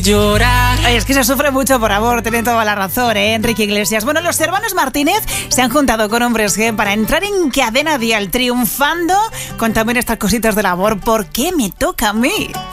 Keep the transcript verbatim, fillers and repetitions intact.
Llorar. Ay, es que se sufre mucho por amor, tiene toda la razón, ¿eh? Enrique Iglesias. Bueno, los hermanos Martínez se han juntado con Hombres G para entrar en Cadena Dial, triunfando con también estas cositas del amor. ¿Por qué me toca a mí?